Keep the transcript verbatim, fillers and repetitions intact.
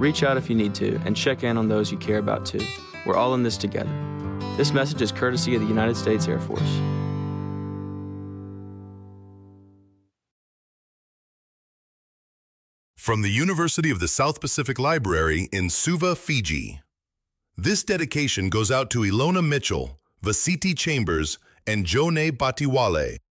Reach out if you need to, and check in on those you care about too. We're all in this together. This message is courtesy of the United States Air Force. From the University of the South Pacific Library in Suva, Fiji. This dedication goes out to Ilona Mitchell, Vasiti Chambers, and Jone Batiwale.